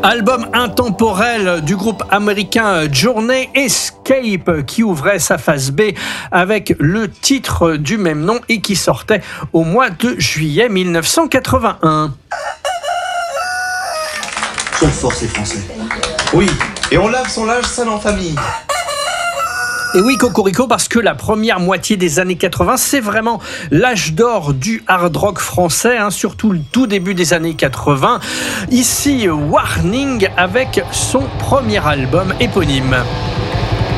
Album intemporel du groupe américain Journey, Escape, qui ouvrait sa phase B avec le titre du même nom et qui sortait au mois de juillet 1981. Quelle force les Français. Oui, et on lave son linge sale en famille. Et oui, Cocorico, parce que la première moitié des années 80, c'est vraiment l'âge d'or du hard rock français, surtout le tout début des années 80. Ici, Warning avec son premier album éponyme.